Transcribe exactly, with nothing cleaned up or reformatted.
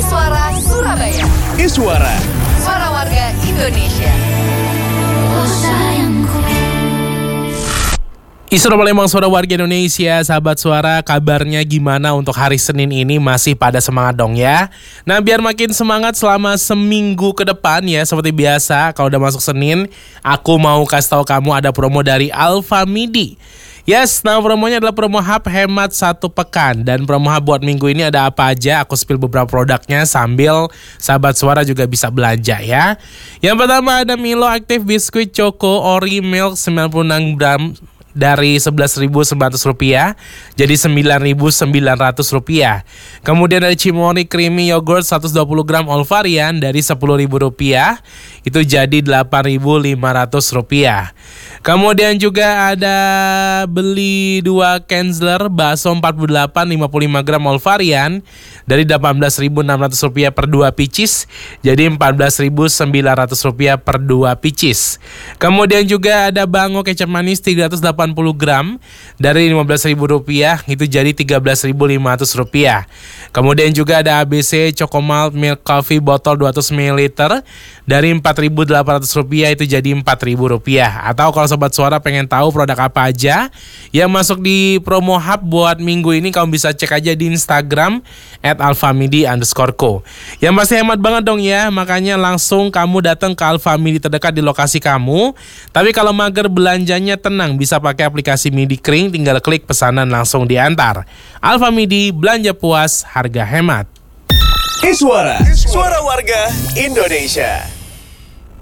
Iswara Surabaya. Iswara, Suara warga Indonesia. Oh sayangku. Isra Palembang, suara warga Indonesia, sahabat suara, kabarnya gimana untuk hari Senin ini? Masih pada semangat dong ya? Nah, biar makin semangat selama seminggu ke depan ya, seperti biasa, kalau udah masuk Senin, aku mau kasih tahu kamu ada promo dari Alfamidi. Yes, nama promonya adalah promo hub hemat satu pekan. Dan promo hub buat minggu ini ada apa aja? Aku spill beberapa produknya sambil sahabat suara juga bisa belanja ya. Yang pertama ada Milo Active Biskuit Choco Ori Milk sembilan puluh enam gram dari sebelas ribu sembilan ratus rupiah jadi sembilan ribu sembilan ratus rupiah. Kemudian ada Cimori Creamy Yogurt seratus dua puluh gram all varian dari sepuluh ribu rupiah itu jadi delapan ribu lima ratus rupiah. Kemudian juga ada beli dua Kenzler bakso empat puluh delapan lima puluh lima gram all varian dari delapan belas ribu enam ratus rupiah per dua pieces jadi empat belas ribu sembilan ratus rupiah per dua pieces. Kemudian juga ada Bango kecap manis tiga ratus delapan puluh gram dari lima belas ribu rupiah itu jadi tiga belas ribu lima ratus rupiah. Kemudian juga ada A B C Chocomalt Milk Coffee botol dua ratus mililiter dari empat ribu delapan ratus rupiah itu jadi empat ribu rupiah. Atau kalau sobat suara pengen tahu produk apa aja yang masuk di promo hub buat minggu ini, kamu bisa cek aja di Instagram at alfamidi underscore co. Yang pasti hemat banget dong ya, makanya langsung kamu datang ke Alfamidi terdekat di lokasi kamu. Tapi kalau mager belanjanya tenang, bisa pakai aplikasi Midi Kering, tinggal klik pesanan langsung diantar. Alfamidi, belanja puas, harga hemat. Iswara, suara warga Indonesia.